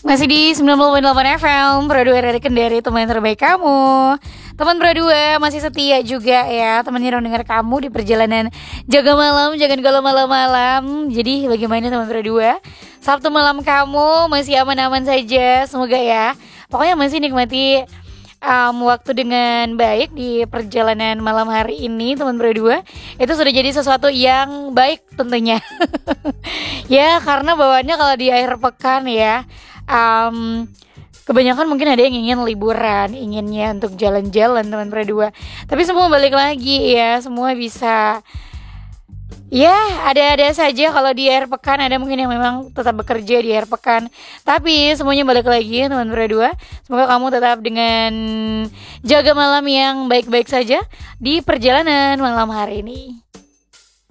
Masih di 90.8 FM Pro 2 dari Kendari, teman terbaik kamu. Teman Pro 2 masih setia juga ya, temannya yang dengar kamu di perjalanan jaga malam, jangan galau malam-malam. Jadi bagaimana teman Pro 2? Sabtu malam kamu masih aman-aman saja, semoga ya. Pokoknya masih nikmati waktu dengan baik di perjalanan malam hari ini teman Pro 2. Itu sudah jadi sesuatu yang baik tentunya. Ya karena bawaannya kalau di akhir pekan ya, kebanyakan mungkin ada yang ingin liburan, inginnya untuk jalan-jalan teman berdua. Tapi semua balik lagi ya, semua bisa. Ya ada-ada saja kalau di akhir pekan, ada mungkin yang memang tetap bekerja di akhir pekan. Tapi semuanya balik lagi teman berdua. Semoga kamu tetap dengan jaga malam yang baik-baik saja di perjalanan malam hari ini.